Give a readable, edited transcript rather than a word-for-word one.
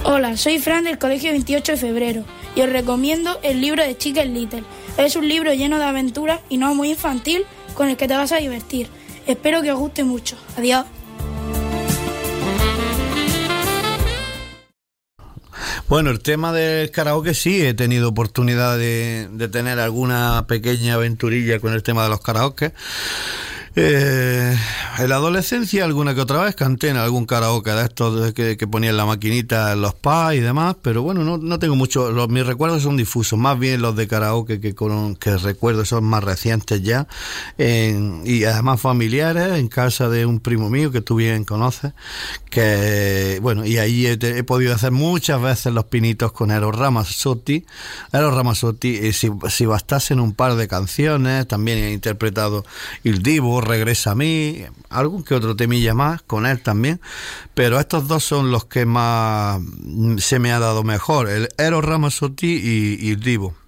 Hola, soy Fran del Colegio 28 de Febrero y os recomiendo el libro de Chicken Little. Es un libro lleno de aventuras y no muy infantil, con el que te vas a divertir. Espero que os guste mucho. Adiós. Bueno, el tema del karaoke sí, he tenido oportunidad de tener alguna pequeña aventurilla con el tema de los karaoke. En la adolescencia alguna que otra vez canté en algún karaoke de estos que ponían la maquinita en los pubs y demás, pero bueno, no tengo mucho, mis recuerdos son difusos, más bien los de karaoke que recuerdo son más recientes ya, y además familiares, en casa de un primo mío que tú bien conoces, que bueno, y ahí he podido hacer muchas veces los pinitos con Eros Ramazzotti, y si bastasen un par de canciones, también he interpretado Il Divo, Regresa a mí, algún que otro temilla más con él también, pero estos dos son los que más se me ha dado mejor, el Eros Ramazzotti y Il Divo.